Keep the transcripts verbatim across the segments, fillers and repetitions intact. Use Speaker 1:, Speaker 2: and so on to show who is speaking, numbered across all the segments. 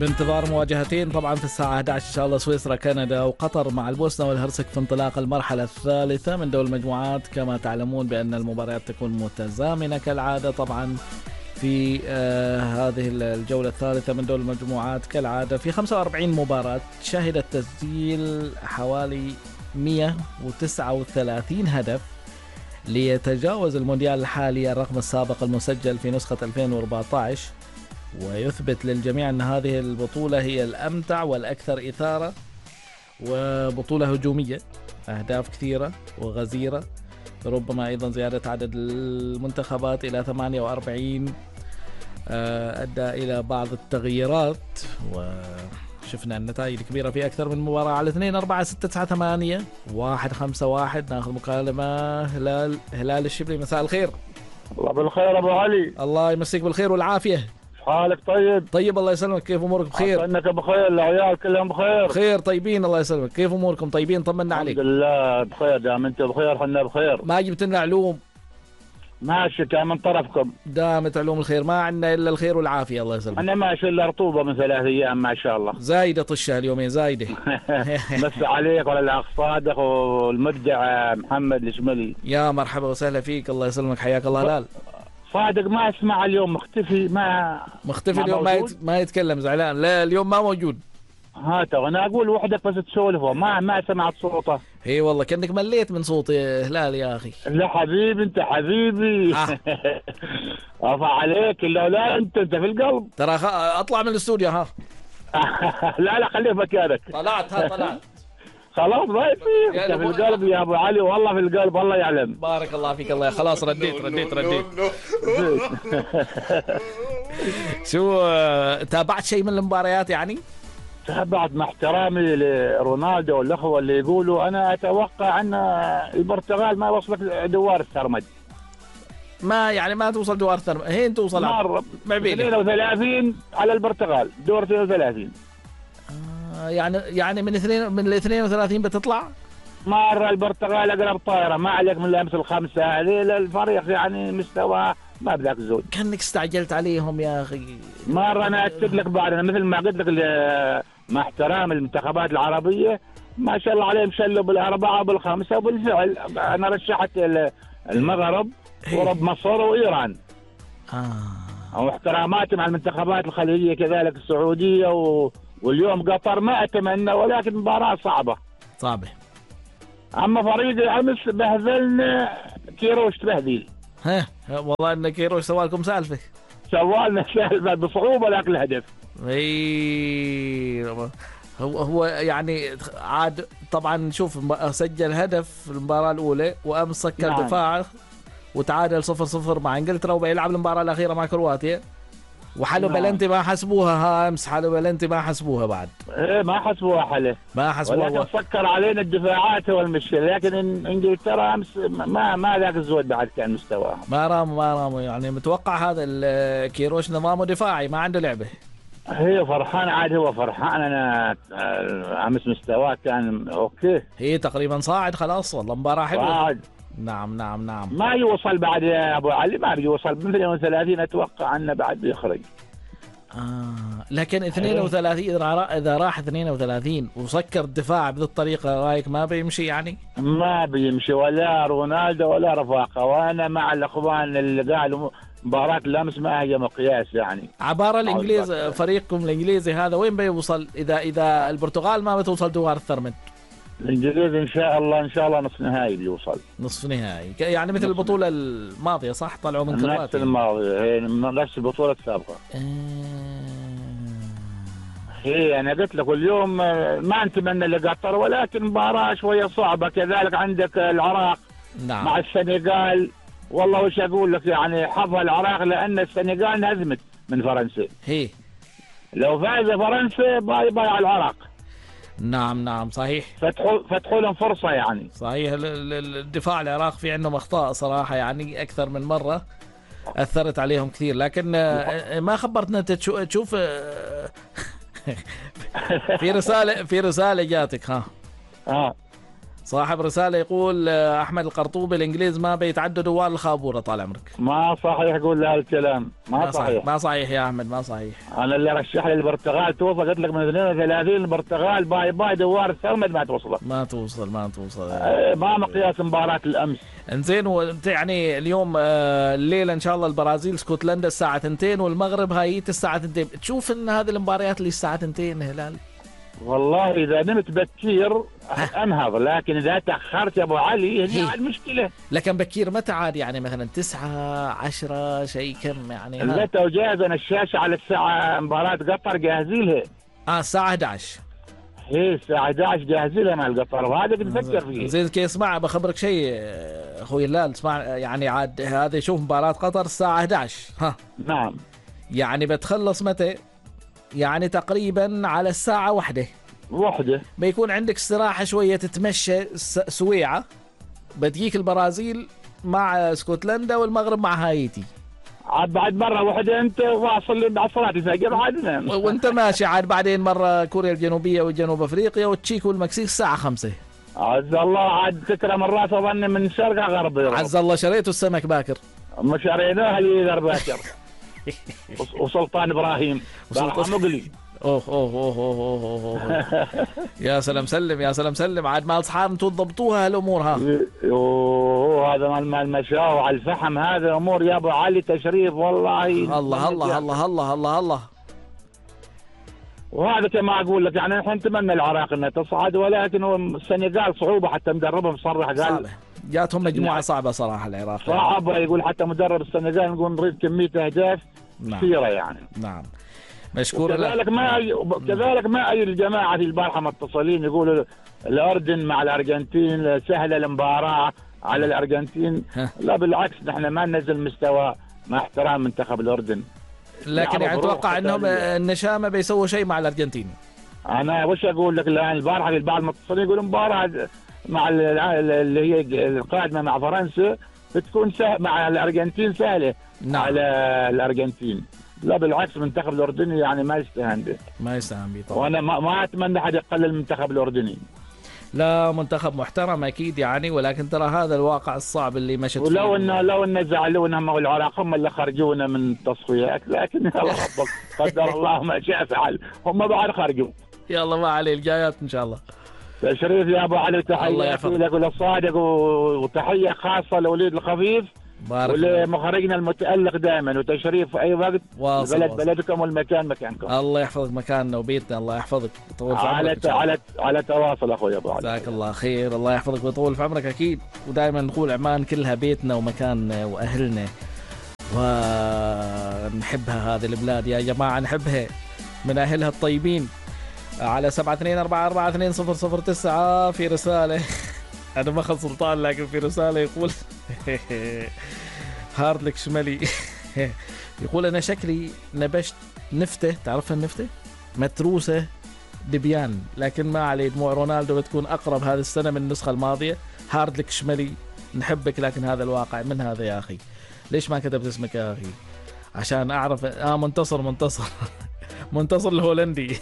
Speaker 1: بانتظار مواجهتين طبعا في الساعة أحد عشر إن شاء الله، سويسرا كندا وقطر مع البوسنة والهرسك في انطلاق المرحلة الثالثة من دور المجموعات. كما تعلمون بأن المباريات تكون متزامنة كالعادة طبعا في آه هذه الجولة الثالثة من دور المجموعات كالعادة في خمسة وأربعين مباراة شهدت تسجيل حوالي مئة وتسعة وثلاثين هدف ليتجاوز المونديال الحالي الرقم السابق المسجل في نسخة ألفين وأربعة عشر، ويثبت للجميع أن هذه البطولة هي الأمتع والأكثر إثارة، وبطولة هجومية أهداف كثيرة وغزيرة، ربما أيضا زيادة عدد المنتخبات إلى ثمانية وأربعين أدى إلى بعض التغييرات، وشفنا النتائج الكبيرة في أكثر من مباراة. على اثنين أربعة ستة تسعة ثمانية واحد خمسة واحد ناخذ مكالمة. هلال هلال الشبلي، مساء الخير.
Speaker 2: الله بالخير أبو علي.
Speaker 1: الله يمسيك بالخير والعافية.
Speaker 2: حالك طيب؟
Speaker 1: طيب الله يسلمك، كيف امورك؟ بخير؟
Speaker 2: انك بخير، العيال كلهم بخير؟
Speaker 1: بخير طيبين الله يسلمك، كيف اموركم؟ طيبين، طمنا عليك.
Speaker 2: الحمد لله بخير، دام انت بخير حنا بخير.
Speaker 1: ما جبت لنا علوم؟
Speaker 2: ماشي كان من طرفكم.
Speaker 1: دامت علوم الخير، ما عندنا الا الخير والعافيه الله يسلمك.
Speaker 2: انا ماشي الا رطوبه من ثلاث ايام ما شاء الله.
Speaker 1: زايده طشه اليومين زايده.
Speaker 2: بس عليك ولا الاخ صادق والمبدع محمد الشملي.
Speaker 1: يا مرحبا وسهلا فيك، الله يسلمك، حياك الله. هلال
Speaker 2: صادق ما اسمع اليوم، مختفي. ما
Speaker 1: مختفي ما اليوم، ما, يت... ما يتكلم، زعلان. لا اليوم ما موجود.
Speaker 2: هات انا اقول وحدك بس تسولفه، ما ما سمعت صوته.
Speaker 1: اي والله كأنك مليت من صوتي هلال يا اخي.
Speaker 2: لا حبيبي انت حبيبي. آه. افا عليك، الا لا انت انت في القلب.
Speaker 1: ترى خ... اطلع من الاستوديو ها.
Speaker 2: لا لا خليه مكانك.
Speaker 1: طلعت ها طلعت.
Speaker 2: خلاص ما يصير، انت في القلب يا ابو علي، والله في القلب، الله يعلم.
Speaker 1: بارك الله فيك. الله خلاص رديت رديت رديت. شو تابعت شيء من المباريات يعني؟
Speaker 2: تابعت مع احترامي لرونالدو والاخوه اللي يقولوا، انا اتوقع ان البرتغال ما وصلت دوار الثرمد.
Speaker 1: ما يعني ما توصل دوار الثرمد، هي توصل
Speaker 2: مره اثنين وثلاثين على البرتغال، دور اثنين وثلاثين.
Speaker 1: يعني يعني من اثنين من ال اثنين وثلاثين بتطلع
Speaker 2: مرة البرتغال اقرب طايرة، ما عليك من الامس الخمسة هذه الفريق يعني مستوى ما بذاك الزود.
Speaker 1: كأنك استعجلت عليهم يا اخي.
Speaker 2: مرة انا اكتب لك بعد، مثل ما قلت لك مع احترام المنتخبات العربية ما شاء الله عليهم، شلوا بالاربعة وبالخمسة، وبالفعل انا رشحت المغرب ورب مصر وايران. اه واحتراماتي مع المنتخبات الخليجية كذلك السعودية و... واليوم قطر ما اتمنى، ولكن مباراة صعبة
Speaker 1: صعبة. اما
Speaker 2: فريق امس بهذلنا كيروش تبهدل.
Speaker 1: ها والله ان كيروش سوالكم سالفة،
Speaker 2: سوالنا سالفة بصعوبة لكن الهدف.
Speaker 1: اي هو هو يعني عاد طبعا شوف سجل هدف في المباراة الاولى، وامس سكر نعم. دفاعه وتعادل صفر صفر مع انجلترا، وبيلعب المباراة الاخيرة مع كرواتيا، وحلو نعم. بلنتي ما حسبوها. ها امس حلو بلنتي ما حسبوها بعد.
Speaker 2: ايه ما حسبوها حله،
Speaker 1: ما حسبوها،
Speaker 2: ولكن سكر علينا الدفاعات هو المشكله، لكن انجلترا امس ما ما ذاك الزود بعد كان مستواهم.
Speaker 1: ما راموا ما راموا يعني متوقع هذا كيروش نظامه دفاعي ما عنده لعبه.
Speaker 2: هي فرحان عاد، هو فرحان. انا امس مستواه كان اوكي،
Speaker 1: هي تقريبا صاعد خلاص، والله مباراه حلوه.
Speaker 2: صاعد
Speaker 1: نعم نعم نعم.
Speaker 2: ما يوصل بعد يا ابو علي، ما بيوصل من اثنين وثلاثين، اتوقع انه بعد بيخرج.
Speaker 1: آه لكن اثنين وثلاثين اذا راح اثنين وثلاثين وسكر الدفاع بهذه الطريقه، رايك ما بيمشي يعني؟
Speaker 2: ما بيمشي، ولا رونالدو ولا رفاقه. وانا مع الاخوان اللي قالوا مباراة الامس ما هي مقياس يعني.
Speaker 1: عبارة الانجليز، فريقكم الانجليزي هذا وين بيوصل اذا اذا البرتغال ما بتوصل دوار الثرمد؟
Speaker 2: الانجليز ان شاء الله ان شاء الله نصف نهائي بيوصل.
Speaker 1: نصف نهائي يعني مثل البطولة الماضية صح؟ طلعوا من كرواتيا.
Speaker 2: نفس الماضية، هي نفس البطولة السابقة. هي انا قلت لك اليوم ما نتمنى لقطر، ولكن مباراة شوية صعبة. كذلك عندك العراق
Speaker 1: نعم.
Speaker 2: مع السنغال. والله وش اقول لك يعني، حظها العراق لان السنغال انهزمت من فرنسا.
Speaker 1: هي
Speaker 2: لو فاز فرنسا باي باي على العراق.
Speaker 1: نعم نعم صحيح.
Speaker 2: فتحوا فتحوا لهم فرصة يعني.
Speaker 1: صحيح. الدفاع العراق في عندهم اخطاء صراحة يعني اكثر من مرة اثرت عليهم كثير، لكن ما خبرتنا انت تشوف. في رسالة في رسالة جاتك ها.
Speaker 2: اه
Speaker 1: صاحب رسالة يقول آه، أحمد القرطوبي الإنجليز ما بيتعدوا دوال الخابورة طال عمرك.
Speaker 2: ما صحيح يقول له هالكلام، ما,
Speaker 1: ما
Speaker 2: صحيح.
Speaker 1: صحيح ما صحيح يا أحمد، ما صحيح.
Speaker 2: انا اللي رشح لي البرتغال توصل، قلت لك من اثنين وثلاثين البرتغال باي باي دوار السرمد ما توصل.
Speaker 1: ما توصل ما توصل
Speaker 2: آه، ما مقياس مباراة الامس.
Speaker 1: انزين، وانت يعني اليوم آه، الليلة ان شاء الله البرازيل اسكتلندا الساعة اثنتين، والمغرب هايت الساعة اثنتين. تشوف ان هذه المباريات اللي الساعة اثنتين هلال؟
Speaker 2: والله اذا نمت بكير انهض، لكن اذا تاخرت يا ابو علي هنا
Speaker 1: هي.
Speaker 2: المشكله.
Speaker 1: لكن بكير متى عاد؟ يعني مثلا تسعة عشرة شيء كم يعني؟
Speaker 2: لا توجاهز انا الشاشه على الساعه مباراه قطر جاهزين لها.
Speaker 1: اه الساعة احد عشر.
Speaker 2: هي الساعه احد عشر جاهزين لها مع القطر، وهذا اللي نفكر فيه.
Speaker 1: زين كي اسمع بخبرك شيء اخوي هلال، اسمع يعني عاد هذا شوف مباراة قطر الساعة احد عشر. ها
Speaker 2: نعم.
Speaker 1: يعني بتخلص متى؟ يعني تقريبا على الساعة واحدة
Speaker 2: وحده
Speaker 1: بيكون عندك استراحة شوية تتمشى سويعة، بتجيك البرازيل مع اسكتلندا والمغرب مع هايتي.
Speaker 2: عاد بعد مرة واحدة أنت واصل بعد صلاة الفجر عادنا
Speaker 1: وأنت ماشي عاد بعدين مرة كوريا الجنوبية وجنوب أفريقيا وتشيك والمكسيك الساعة خمسة.
Speaker 2: عز الله عاد تكرم مرات أظن من شرق غرب.
Speaker 1: عز الله شريته السمك باكر.
Speaker 2: مشاريناه لي باكر وسلطان إبراهيم برحمه مقلي.
Speaker 1: أوه أوه أوه أوه أوه أوه. يا سلام سلم يا سلام سلم، عاد مال صحار انتم تضبطوها هالأمور. ها
Speaker 2: اوه هذا مال مال مشاو على الفحم، هذا امور يا ابو علي تشريف والله.
Speaker 1: الله الله الله الله الله الله.
Speaker 2: وهذا كما اقول لك يعني احنا نتمنى العراق انها تصعد، ولكن السنغال صعوبه حتى مدربهم صرح قال
Speaker 1: صعبة. جاتهم مجموعة صعبة صراحة العراق.
Speaker 2: صعبة يقول حتى مدرب السنغال نقول نريد كمية اهداف كثيرة. نعم. يعني
Speaker 1: نعم مشكور.
Speaker 2: كذلك ما كذلك ما اي الجماعة في البارحة متصلين يقولوا الاردن مع الارجنتين سهلة المباراة على الارجنتين. لا بالعكس نحن ما ننزل مستوى مع احترام منتخب الاردن،
Speaker 1: لكن يعني اتوقع انهم النشامة بيسووا شيء مع الارجنتين.
Speaker 2: انا وش اقول لك الان البارحة في بعض المتصلين يقولوا مباراة مع اللي هي القادمة مع فرنسا بتكون سهل مع الارجنتين سهلة. نعم. على الارجنتين. لا بالعكس منتخب الاردني يعني ما يستهان به،
Speaker 1: ما يستهان به طبعا.
Speaker 2: وانا ما, ما اتمنى حد يقلل المنتخب الاردني.
Speaker 1: لا منتخب محترم اكيد يعني، ولكن ترى هذا الواقع الصعب اللي مشت فيه.
Speaker 2: ولو انه لو انه زعلونا هم العراق هم اللي خرجونا من التصفيات، لكن يا ربك قدر الله ما شاء فعل، هم بعد خرجوا.
Speaker 1: يلا ما عليه الجايات ان شاء الله.
Speaker 2: تشريف يا ابو علي، تحيه لك وللصادق وتحيه خاصه لوليد الخفيف ولمخرجنا المتألق دائما، وتشريف في اي وقت. البلد بلدكم والمكان مكانكم.
Speaker 1: الله يحفظك مكاننا وبيتنا، الله يحفظك ويطول في عمرك.
Speaker 2: على على على تواصل اخوي ابو علي.
Speaker 1: جزاك الله خير، الله يحفظك ويطول في عمرك اكيد. ودائما نقول عمان كلها بيتنا ومكاننا واهلنا، ونحبها هذه البلاد يا جماعه، نحبها من اهلها الطيبين. على سبعة اثنين أربعة أربعة اثنين صفر صفر تسعة في رسالة أنا ما خل سلطان، لكن في رسالة يقول هارد لك شمالي يقول أنا شكلي نبشت نفتة، تعرفها النفتة؟ متروسة دبيان، لكن ما عليه دموع رونالدو بتكون أقرب هذه السنة من النسخة الماضية. هارد لك شمالي نحبك، لكن هذا الواقع. من هذا يا أخي؟ ليش ما كتبت اسمك يا أخي عشان أعرف؟ آه منتصر منتصر منتصر الهولندي.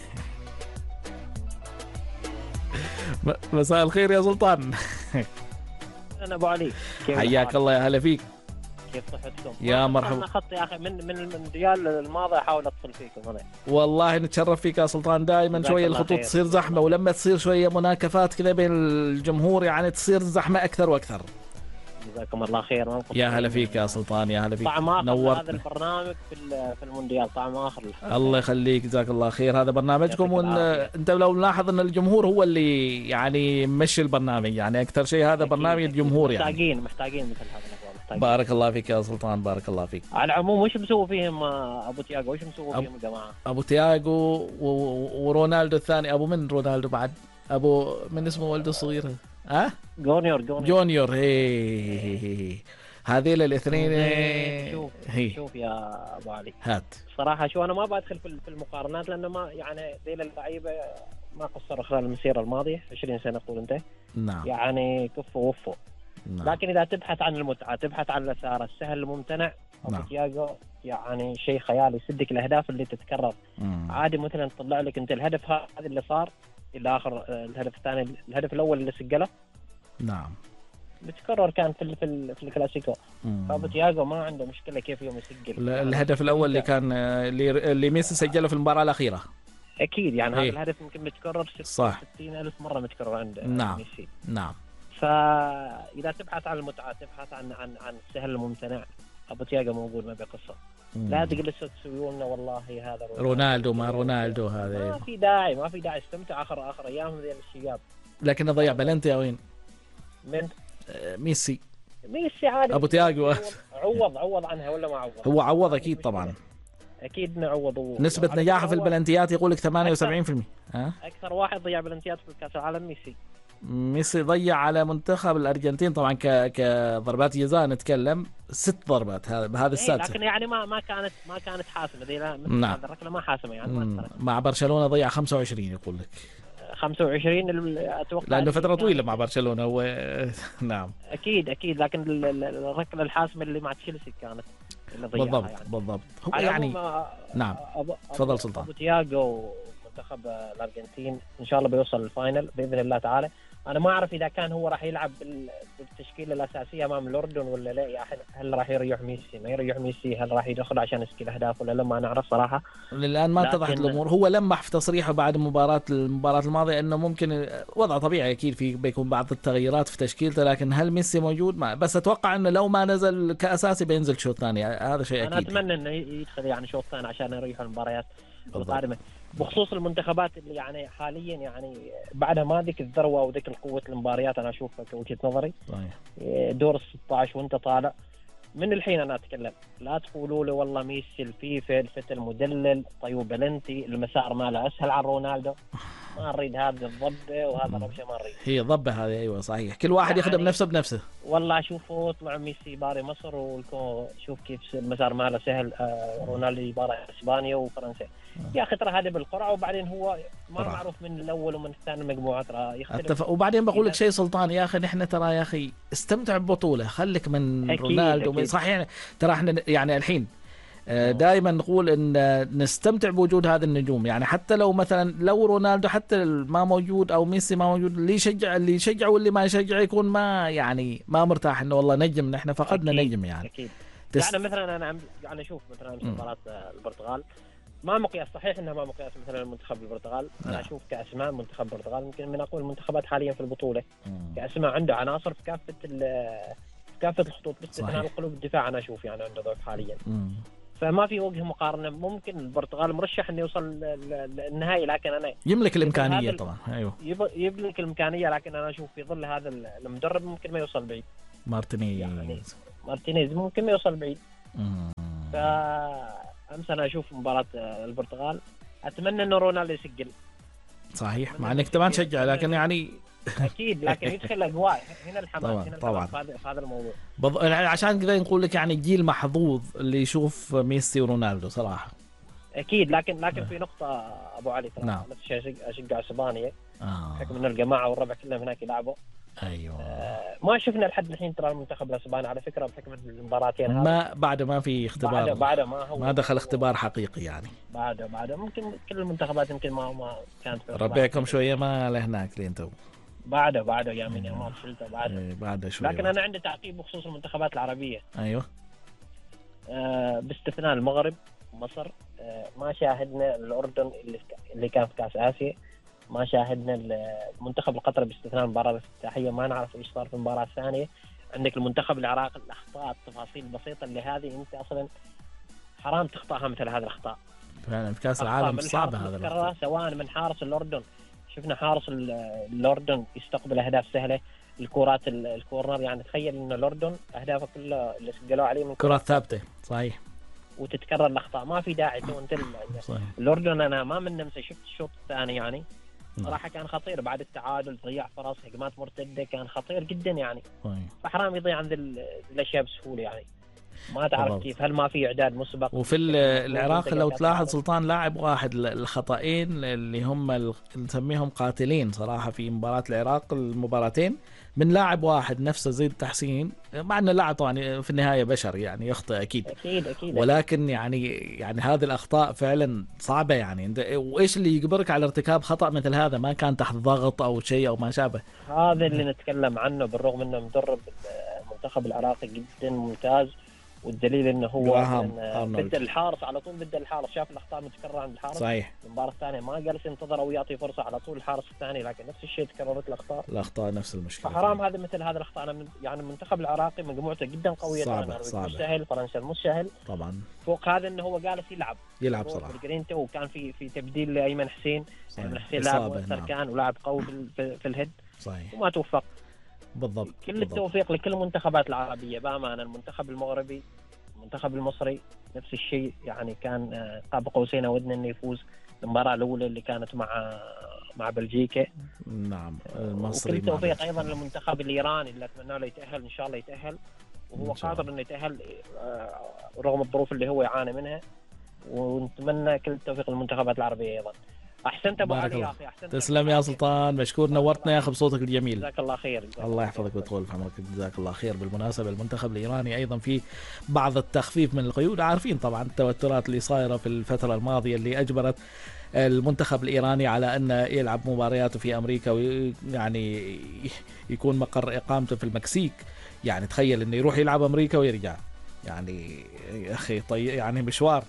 Speaker 1: مساء الخير يا سلطان.
Speaker 3: انا ابو علي،
Speaker 1: حياك الله، يا هلا فيك.
Speaker 3: كيف صحتكم؟
Speaker 1: يا مرحبا.
Speaker 3: انا خط يا اخي من من المونديال الماضي احاول اتصل فيكم هنا.
Speaker 1: والله نتشرف فيك يا سلطان، دائما شويه الخطوط تصير زحمه، ولما تصير شويه مناكفات كذا بين الجمهور يعني تصير زحمه اكثر واكثر.
Speaker 3: جزاكم الله خير.
Speaker 1: يا هلا فيك يا سلطان، يا هلا فيك.
Speaker 3: طعم اخر هذا البرنامج في في المونديال، طعم اخر.
Speaker 1: الله يخليك، جزاك الله خير. هذا برنامجكم، وان انت لو نلاحظ ان الجمهور هو اللي يعني مشي البرنامج، يعني اكثر شيء هذا برنامج الجمهور يعني.
Speaker 3: محتاجين محتاجين مثل هذا الاخوان.
Speaker 1: بارك الله فيك يا سلطان، بارك الله فيك.
Speaker 3: على العموم وش مسوي فيهم ابو تياغو؟ وش مسوي فيهم يا جماعه؟
Speaker 1: ابو تياغو ورونالدو الثاني، ابو من رونالدو بعد؟ ابو من اسمه ولده الصغير؟ ها؟
Speaker 3: جونيور جونيور
Speaker 1: جونيور. هي هذيل الاثنين.
Speaker 3: شوف
Speaker 1: هي.
Speaker 3: شوف يا ابو علي،
Speaker 1: هات
Speaker 3: صراحه شو انا ما بدخل في المقارنات، لانه ما يعني ذيل اللعيبه ما قصروا خلال المسيره الماضيه عشرين سنه قول انت.
Speaker 1: نعم.
Speaker 3: يعني كفوا وفوا. نعم. لكن اذا تبحث عن المتعه، تبحث عن الاثاره، السهل الممتنع،
Speaker 1: نعم.
Speaker 3: تياغو يعني شيء خيالي، يسدك الاهداف اللي تتكرر. مم. عادي مثلا تطلع لك انت الهدف هذا اللي صار الى اخر، الهدف الثاني، الهدف الاول اللي سجله
Speaker 1: نعم
Speaker 3: بتكرر كان في ال في, ال في الكلاسيكو. فابو تياغو ما عنده مشكله كيف يوم يسجل.
Speaker 1: الهدف الاول اللي كان اللي, اللي ميسي سجله في المباراه الاخيره
Speaker 3: اكيد يعني
Speaker 1: إيه؟
Speaker 3: هذا الهدف يمكن متكرر ستين ألف مره متكرر عند
Speaker 1: نعم.
Speaker 3: ميسي.
Speaker 1: نعم.
Speaker 3: فاذا تبحث عن المتعه تبحث عن عن عن السهل الممتنع، ابو تياغو موجود ما بقصه. لا تجلسوا تسوون لنا والله هذا
Speaker 1: رونالدو, رونالدو ما رونالدو هذا
Speaker 3: ما في داعي ما في داعي استمتع اخر اخر ايامهم ذي الشباب.
Speaker 1: لكنه ضيع بلنتي وين؟
Speaker 3: من
Speaker 1: ميسي.
Speaker 3: ميسي عادي.
Speaker 1: ابو تياغو
Speaker 3: عوض عوض عنها ولا ما عوض؟
Speaker 1: هو عوض اكيد طبعا.
Speaker 3: اكيد نعوض.
Speaker 1: نسبة نجاحه في البلنتيات يقول لك ثمانية وسبعين بالمئة. ها؟
Speaker 3: اكثر واحد ضيع بلنتيات في كاس العالم ميسي.
Speaker 1: ميسي ضيع على منتخب الارجنتين طبعا ك كضربات جزاء نتكلم ست ضربات هذا بهذا السادسه.
Speaker 3: لكن يعني ما ما كانت ما كانت حاسمه ذي.
Speaker 1: نعم.
Speaker 3: الركله ما حاسمه يعني ما
Speaker 1: مع برشلونه ضيع خمسة وعشرين يقول لك.
Speaker 3: خمسة وعشرين اتوقع
Speaker 1: لانه فتره طويله مع برشلونه هو. نعم
Speaker 3: اكيد اكيد. لكن الركله الحاسمه اللي مع تشيلسي كانت اللي ضيعها.
Speaker 1: بالضبط
Speaker 3: يعني.
Speaker 1: بالضبط هو يعني نعم. تفضل سلطان.
Speaker 3: ابو تياغو منتخب الارجنتين ان شاء الله بيوصل للفاينل باذن الله تعالى. انا ما اعرف اذا كان هو راح يلعب بالتشكيله الاساسيه امام الاردن ولا لا. يعني هل راح يريح ميسي ما يريح ميسي؟ هل راح يدخل عشان يسجل اهداف ولا لا؟ ما نعرف صراحه.
Speaker 1: للان ما اتضحت الامور. هو لمح في تصريحه بعد مباراه المباراه الماضيه انه ممكن وضع طبيعي اكيد في بيكون بعض التغييرات في تشكيلته، لكن هل ميسي موجود؟ ما بس اتوقع انه لو ما نزل كاساسي بينزل شوط ثاني. هذا شيء اكيد.
Speaker 3: انا اتمنى انه يدخل يعني شوط ثاني عشان يريح المباريات القادمه. بخصوص المنتخبات اللي يعني حاليا يعني بعدها ما ذيك الذروه وذيك القوه المباريات انا اشوفها كوجهه نظري. صحيح. دور ال ستة عشر وانت طالع من الحين انا اتكلم. لا تقولوا لي والله ميسي الفيفا الفتى المدلل طيب بلنتي المسار ماله اسهل عن رونالدو. ما نريد هذا الضبه وهذا الربشه ما نريد.
Speaker 1: هي ضبه هذه ايوه صحيح. كل واحد يعني يخدم نفسه بنفسه.
Speaker 3: والله شوفوا طلع ميسي باري مصر والكو شوف كيف المسار ماله سهل. آه رونالدو يباري اسبانيا وفرنسا. يا اخي ترى هذه بالقرعه وبعدين هو ما طبعا. معروف من الاول ومن الثاني المجموعات ترى يختلف.
Speaker 1: أتف... وبعدين بقول لك شيء سلطان يا اخي نحن ترى يا اخي استمتع ببطوله خليك من أكيد رونالدو أكيد. صحيح يعني ترى احنا يعني الحين دائما نقول ان نستمتع بوجود هذه النجوم. يعني حتى لو مثلا لو رونالدو حتى ما موجود او ميسي ما موجود اللي يشجع اللي يشجع واللي ما يشجع يكون ما يعني ما مرتاح انه والله نجم نحن فقدنا أكيد. نجم يعني
Speaker 3: اكيد تس... يعني مثلا انا يعني اشوف مثلا مباراه البرتغال ما مقياس صحيح انها ما مقياس مثلا منتخب البرتغال. انا لا. اشوف كاسماء منتخب البرتغال يمكن من اقوى المنتخبات حاليا في البطوله. مم. كاسماء عنده عناصر في كافه في كافه الخطوط باستثناء القلوب الدفاع انا اشوف يعني عنده ضعف حاليا. مم. فما في وجه مقارنه. ممكن البرتغال مرشح انه يوصل للنهائي لكن انا
Speaker 1: يملك الامكانيه طبعا. ايوه
Speaker 3: يملك الامكانيه لكن انا اشوف في ظل هذا المدرب ممكن ما يوصل بعيد.
Speaker 1: مارتينيز
Speaker 3: يعني مارتينيز ممكن ما يوصل بعيد. امم فامس انا اشوف مباراه البرتغال اتمنى انه رونالدو يسجل.
Speaker 1: صحيح مع انك طبعا تشجع لكن يعني
Speaker 3: اكيد لكن يدخل اجواء هنا الحماس
Speaker 1: طبعا
Speaker 3: هنا
Speaker 1: طبعا
Speaker 3: في هذا الموضوع.
Speaker 1: بض... عشان كذا نقول لك يعني جيل محظوظ اللي يشوف ميسي ورونالدو صراحه.
Speaker 3: اكيد لكن لكن في نقطه ابو علي ترى نعم. نفس الشيء اشجع اسبانيا آه. حكم ان الجماعه والربع كلهم هناك يلعبوا.
Speaker 1: ايوه
Speaker 3: آه ما شفنا لحد الحين ترى المنتخب الاسباني على فكره بحكم المباراتين
Speaker 1: ما بعد ما في اختبار
Speaker 3: بعد بعد ما هو
Speaker 1: ما دخل اختبار حقيقي يعني
Speaker 3: بعد بعد ممكن كل المنتخبات يمكن ما ما كانت
Speaker 1: ربعكم شويه ما لهناك لين تو
Speaker 3: بعده بعده يا من ما وصلت بعده
Speaker 1: إيه بعده شويه.
Speaker 3: لكن انا عندي تعقيب بخصوص المنتخبات العربيه.
Speaker 1: ايوه
Speaker 3: آه باستثناء المغرب ومصر آه ما شاهدنا الاردن اللي اللي كان في كاس اسيا. ما شاهدنا المنتخب القطري باستثناء المباراه الافتتاحيه. ما نعرف ايش صار في المباراه الثانيه. عندك المنتخب العراقي الاخطاء التفاصيل البسيطه اللي هذه انت اصلا حرام تخطاها مثل هذه الاخطاء
Speaker 1: فعلا في كاس العالم صعبه هذا
Speaker 3: سواء من حارس الاردن. شفنا حارس الاردن يستقبل اهداف سهله الكرات الكورنر. يعني تخيل ان الاردن اهدافه كلها اللي سجلوا عليه من
Speaker 1: كرات ثابته صحيح
Speaker 3: وتتكرر الاخطاء ما في داعي تو انت الاردن. انا ما من نمسه شفت الشوط الثاني يعني صراحه كان خطير بعد التعادل ضياع فرص هجمات مرتده كان خطير جدا يعني. فحرام يضيع عند الاشياء بسهوله يعني. ما تعرف كيف، هل ما في اعداد مسبق؟
Speaker 1: وفي العراق لو تلاحظ سلطان لاعب واحد، الخطأين اللي هم نسميهم قاتلين صراحة في مباراة العراق، المباراتين من لاعب واحد نفسه زيد تحسين، مع أن اللاعب طبعا في النهاية بشر يعني يخطئ أكيد.
Speaker 3: أكيد أكيد
Speaker 1: ولكن يعني يعني هذه الأخطاء فعلا صعبة يعني. انت وإيش اللي يجبرك على ارتكاب خطأ مثل هذا؟ ما كان تحت ضغط أو شيء أو ما شابه.
Speaker 3: هذا اللي نتكلم عنه، بالرغم أنه مدرب المنتخب العراقي جدا ممتاز، والدليل انه هو بدا الحارس على طول، بدا الحارس شاف الاخطاء متكرره عند الحارس.
Speaker 1: صحيح.
Speaker 3: المباراه الثانيه ما جلس ينتظر او يعطي فرصه، على طول الحارس الثاني، لكن نفس الشيء تكررت الاخطاء
Speaker 1: الاخطاء نفس المشكله.
Speaker 3: فحرام هذا مثل هذا الاخطاء. انا من يعني المنتخب العراقي مجموعته جدا قويه،
Speaker 1: صعبة صعبة.
Speaker 3: مش سهل، فرنسا مش سهل
Speaker 1: طبعا.
Speaker 3: فوق هذا انه هو جالس يلعب
Speaker 1: يلعب صراحه
Speaker 3: بالجرينتا، وكان في في تبديل لايمن حسين. ايمن حسين لاعب مؤثر كان ولاعب قوي في, في الهيد.
Speaker 1: صحيح.
Speaker 3: وما توفق.
Speaker 1: بالضبط.
Speaker 3: كل
Speaker 1: بالضبط.
Speaker 3: التوفيق لكل المنتخبات العربيه بامانه. المنتخب المغربي، المنتخب المصري نفس الشيء، يعني كان قاب قوسين ودنا انه يفوز المباراه الاولى اللي كانت مع مع بلجيكا.
Speaker 1: نعم المصري.
Speaker 3: وكل التوفيق ايضا للمنتخب الايراني اللي اتمنى له يتاهل ان شاء الله، يتاهل وهو قادر انه يتاهل رغم الظروف اللي هو يعاني منها. ونتمنى كل التوفيق للمنتخبات العربيه ايضا. احسنت ابو علي يا اخي، احسنت.
Speaker 1: تسلم يا سلطان، مشكور، نورتنا يا اخي بصوتك الجميل.
Speaker 3: جزاك الله خير.
Speaker 1: الله يحفظك ويطول في عمرك، جزاك الله خير. بالمناسبه المنتخب الايراني ايضا في بعض التخفيف من القيود، عارفين طبعا التوترات اللي صايره في الفتره الماضيه اللي اجبرت المنتخب الايراني على انه يلعب مبارياته في امريكا، ويعني يكون مقر اقامته في المكسيك. يعني تخيل انه يروح يلعب امريكا ويرجع، يعني يا اخي طيب يعني مشوار.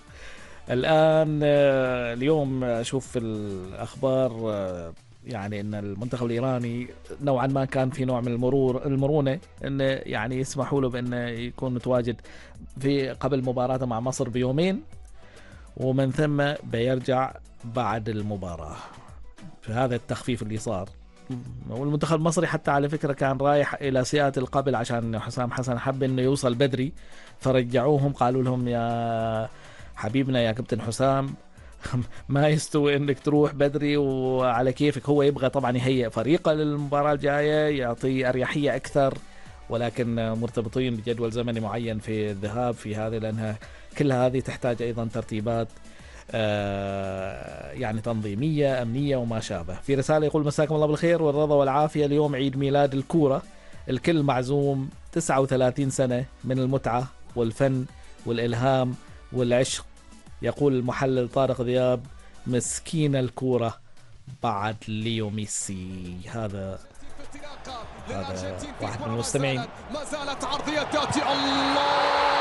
Speaker 1: الآن اليوم أشوف في الأخبار يعني أن المنتخب الإيراني نوعا ما كان في نوع من المرور المرونة، أنه يعني يسمحوا له بأنه يكون متواجد في قبل مباراته مع مصر بيومين، ومن ثم بيرجع بعد المباراة. في هذا التخفيف اللي صار. والمنتخب المصري حتى على فكرة كان رايح إلى سياتل قبل عشان حسام حسن حب أنه يوصل بدري، فرجعوهم قالوا لهم يا حبيبنا يا كابتن حسام ما يستوي انك تروح بدري وعلى كيفك. هو يبغى طبعا يهيئ فريقه للمباراة الجاية، يعطي أريحية أكثر، ولكن مرتبطين بجدول زمني معين في الذهاب في هذه، لأنها كل هذه تحتاج أيضا ترتيبات آه يعني تنظيمية أمنية وما شابه. في رسالة يقول مساكم الله بالخير والرضا والعافية، اليوم عيد ميلاد الكورة، الكل معزوم، تسعة وثلاثين سنة من المتعة والفن والإلهام والعشق. يقول المحلل طارق ذياب مسكين الكورة بعد ليو ميسي. هذا هذا واحد من المستمعين.
Speaker 4: ما زالت عرضية تأتي، الله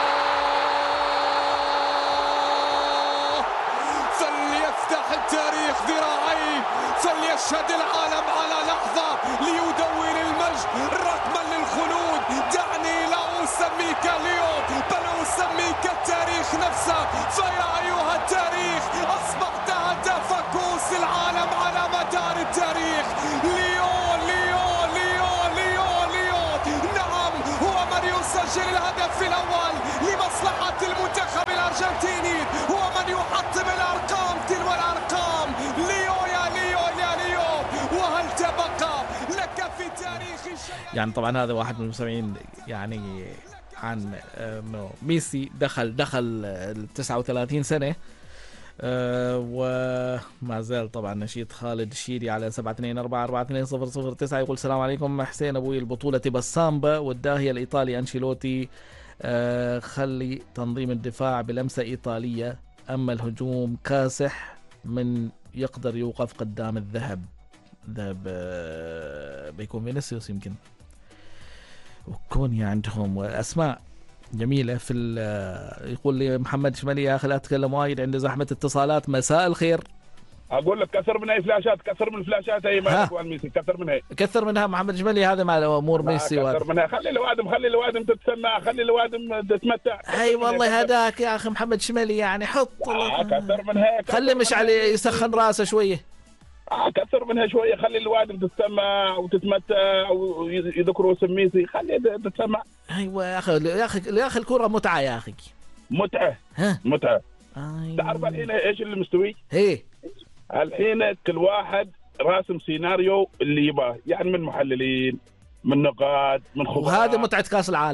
Speaker 4: فليفتح التاريخ ذراعيه، فليشهد العالم على لحظة ليدون المجد رقما للخلود. دعني لا أسميك ليو بل أسميك التاريخ نفسه، فيا أيها التاريخ أصبحت هدف كؤوس العالم على مدار التاريخ. ليو ليو ليو ليو ليو نعم هو من يسجل الهدف الأول لمصلحة المنتخب الأرجنتيني، هو من يحطم الأرقام تلو الأرقام. ليو يا ليو يا ليو، وهل تبقى لك في تاريخ شيء؟
Speaker 1: يعني طبعا هذا واحد من المستمعين يعني عن ميسي دخل دخل تسعة وثلاثين سنة. أه وما زال طبعا نشيد خالد الشيري على سبعة اثنين أربعة أربعة اثنين صفر صفر تسعة يقول السلام عليكم حسين أبوي، البطولة تبى السامبا والداهية الإيطالي أنشيلوتي، أه خلي تنظيم الدفاع بلمسة إيطالية، أما الهجوم كاسح من يقدر يوقف قدام الذهب. ذهب أه بيكون فينيسيوس يمكن، وكوني عندهم أسماء جميلة. في يقول لي محمد شمالي يا أخي لا أتكلم وايد عند زحمة اتصالات. مساء الخير.
Speaker 2: أقول لك كثر من أي فلاشات، كثر من الفلاشات أي مالك وعن ميسي، كثر منها
Speaker 1: كثر منها محمد شمالي، هذا مع أمور ميسي
Speaker 2: كثر منها. خلي الوادم خلي الوادم تتسمع، خلي الوادم تتمتع.
Speaker 1: أي والله هداك يا أخي محمد شمالي، يعني حط
Speaker 2: كثر منها،
Speaker 1: خلي مشعل يسخن راسه شوية،
Speaker 2: آه كثر منها شويه، خلي الوادم تستمع وتتمتع ويذكروا اسم ميسي، خلي تتسمع.
Speaker 1: ايوه يا اخي يا اخي يا اخي الكره متعه يا اخي،
Speaker 2: متعه
Speaker 1: ها
Speaker 2: متعه.
Speaker 1: أيوة.
Speaker 2: تعرف الحين ايش اللي مستوي؟
Speaker 1: ايه
Speaker 2: الحين كل واحد راسم سيناريو اللي يباه، يعني من محللين من نقاد من خبراء،
Speaker 1: وهذا متعه كاس العالم.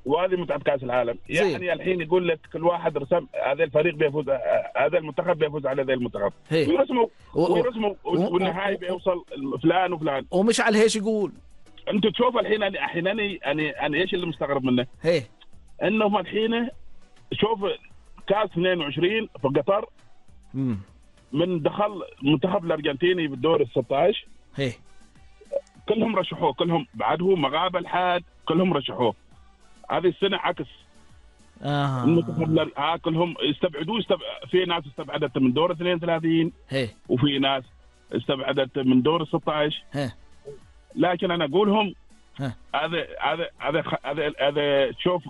Speaker 5: وهذه متعة كأس العالم. يعني الحين يقول لك كل واحد رسم هذا الفريق بيفوز، هذا المنتخب بيفوز على ذا المنتخب، ويرسموا ويرسموا والنهائي بيوصل فلان وفلان،
Speaker 1: ومش على هيش يقول.
Speaker 5: انت تشوف الحين انا الحين انا انا انا ايش اللي مستغرب منه؟
Speaker 1: هي
Speaker 5: انهم الحين شوف كاس اثنين وعشرين في قطر،
Speaker 1: امم
Speaker 5: من دخل المنتخب الارجنتيني بالدور ال ستة عشر
Speaker 1: هي
Speaker 5: كلهم رشحوه، كلهم بعد هو مغابه الحاد كلهم رشحوه. هذه السنه عكس.
Speaker 1: اه
Speaker 5: المنتخب آه كلهم استبعدوه، استب... في ناس استبعدت من دور اثنين وثلاثين
Speaker 1: هي
Speaker 5: وفي ناس استبعدت من دور ال ستة عشر.
Speaker 1: هي
Speaker 5: لكن انا اقولهم هذا هذا هذا هذا هذا شوف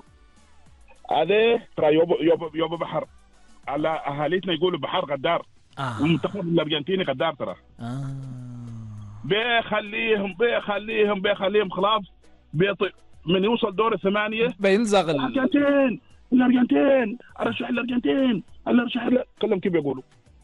Speaker 5: هذا ترى يوب يوب يوب بحر على اهاليتنا يقولوا بحر غدار.
Speaker 1: آه.
Speaker 5: المنتخب الارجنتيني غدار ترى.
Speaker 1: اه
Speaker 5: بيخليهم بيخليهم بيخليهم خلاص بيطي من يوصل دور الثمانيه
Speaker 1: بينزغ
Speaker 5: الارجنتين الارجنتين ارشح الارجنتين ارشح كلهم كيف يقولوا.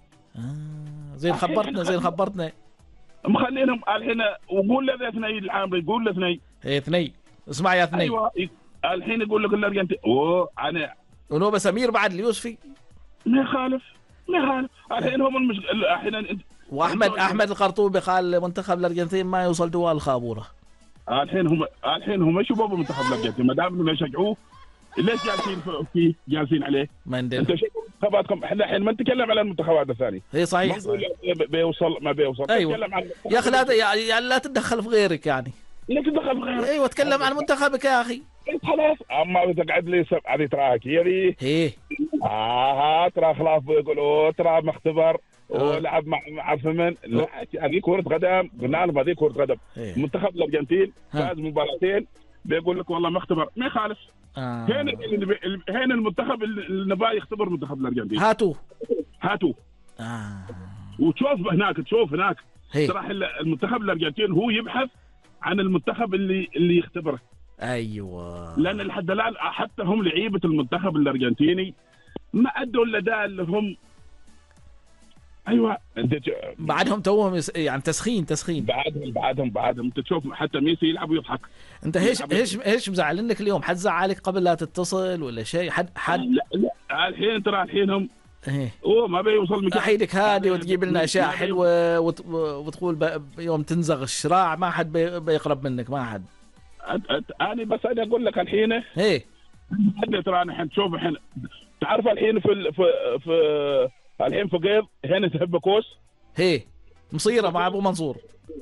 Speaker 1: اه زين خبرتنا زين خبرتنا
Speaker 5: مخلينهم الحين وقول له اثنين العام يقول له اثنين
Speaker 1: ايه اثنين اسمع يا اثنين.
Speaker 5: ايوه الحين يقول لك الارجنتين اوه انا
Speaker 1: ونوبه سمير بعد اليوسفي
Speaker 5: ما يخالف ما يخالف الحين هم المش... الحين
Speaker 1: واحمد احمد القرطوبي قال منتخب الارجنتين ما يوصل دوال الخابوره.
Speaker 5: الحين هم الحين هم يشوفوا منتخب الارجنتين ما دام انهم يشجعوه ليش جالسين فيه جالسين عليه؟
Speaker 1: ما ندري.
Speaker 5: انت شوف انتخاباتكم احنا الحين ما نتكلم على المنتخبات الثانيه.
Speaker 1: اي صحيح, صحيح.
Speaker 5: بيوصل ما بيوصل.
Speaker 1: أيوة. نتكلم عن يا اخي لا يعني لا تتدخل في غيرك يعني.
Speaker 5: لا تتدخل في غيرك.
Speaker 1: ايوه تكلم عن منتخبك يا اخي.
Speaker 5: خلاص اما تقعد لي هذه تراك هي ذي.
Speaker 1: ايه
Speaker 5: اه ترى خلاص بيقولوا ترى مختبر ولعب مع مع فمن لا هذه كرة قدم قلنا لهم هذه كرة قدم. إيه. منتخب الارجنتين فاز مباراتين بيقول لك والله مختبر ما يخالف.
Speaker 1: آه.
Speaker 5: هنا هنا المنتخب اللي نبغى يختبر منتخب الارجنتين.
Speaker 1: هاتوا
Speaker 5: هاتوا
Speaker 1: آه.
Speaker 5: وتشوف هناك تشوف هناك
Speaker 1: هي.
Speaker 5: صراحة المنتخب الارجنتين هو يبحث عن المنتخب اللي اللي يختبره.
Speaker 1: ايوه
Speaker 5: لان لحد الان حتى هم لعيبه المنتخب الارجنتيني ما ادوا الاداء اللي هم. ايوه انت
Speaker 1: بعدهم توهم يعني تسخين تسخين
Speaker 5: بعدهم بعدهم بعدهم انت تشوف حتى ميسي يلعب ويضحك.
Speaker 1: انت هيش هيش هيش مزعلنك اليوم؟ حد زعلك قبل لا تتصل ولا شيء؟ حد حد
Speaker 5: لا لا الحين ترى الحين هم
Speaker 1: ايه
Speaker 5: اوه ما بيوصل مكان
Speaker 1: حيدك هادي وتجيب لنا اشياء حلوه وت... وتقول يوم تنزغ الشراع ما حد بي... بيقرب منك ما حد.
Speaker 5: انا بس انا اقول لك الحين
Speaker 1: ايه
Speaker 5: ترى انا الحين تشوف الحين تعرف الحين في ال... في في الحين في قيض هنا تحب كوس
Speaker 1: هي مصيره مع ابو منصور.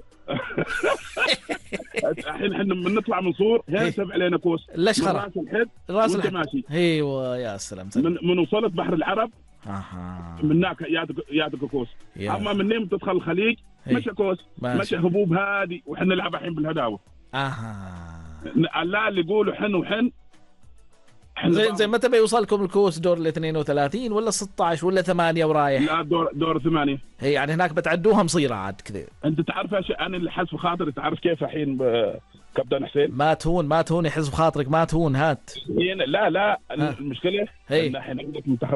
Speaker 5: الحين احنا من نطلع منصور هنا تبع علينا كوس
Speaker 1: ليش خرا
Speaker 5: راس الحد
Speaker 1: راس
Speaker 5: الحد ماشي.
Speaker 1: ايوه يا سلام
Speaker 5: من, من وصلت بحر العرب
Speaker 1: اها
Speaker 5: من هناك ياتك ياتك كوس. اما من نيم تدخل الخليج مشى كوس مشى هبوب هادي وحنا نلعب الحين بالهداوه.
Speaker 1: اها
Speaker 5: لا اللي يقولوا حن وحن
Speaker 1: زين زين متى بيوصلكم الكوس؟ دور ال اثنين وثلاثين ولا ستة عشر ولا ثمانية ورايح؟
Speaker 5: لا دور دور ثمانية.
Speaker 1: هي يعني هناك بتعدوها مصيرة عاد كذا.
Speaker 5: انت تعرف ايش انا اللي حسب خاطري تعرف كيف الحين كابتن حسين؟
Speaker 1: ما تهون ما تهون يحسب خاطرك ما تهون هات.
Speaker 5: لا لا المشكلة ان الحين عندك منتخب